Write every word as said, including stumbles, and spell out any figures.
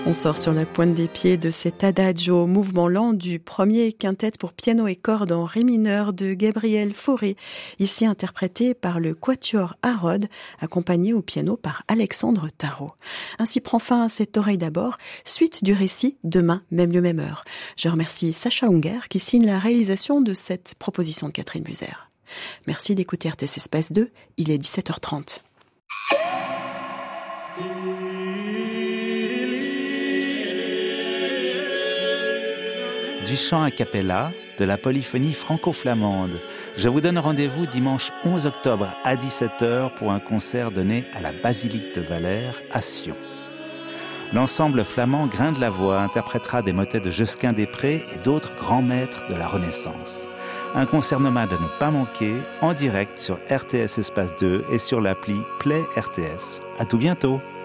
On sort sur la pointe des pieds de cet adagio, mouvement lent du premier quintet pour piano et cordes en ré mineur de Gabriel Fauré, ici interprété par le Quatuor Harrod, accompagné au piano par Alexandre Tarot. Ainsi prend fin à cette oreille d'abord, suite du récit demain, même lieu, même heure. Je remercie Sacha Unger qui signe la réalisation de cette proposition de Catherine Buser. Merci d'écouter R T S Espace deux, il est dix-sept heures trente. Du chant a cappella, de la polyphonie franco-flamande. Je vous donne rendez-vous dimanche onze octobre à dix-sept heures pour un concert donné à la Basilique de Valère à Sion. L'ensemble flamand Grain de la Voix interprétera des motets de Josquin-des-Prés et d'autres grands maîtres de la Renaissance. Un concert nomade à ne pas manquer, en direct sur R T S Espace deux et sur l'appli Play R T S. À tout bientôt!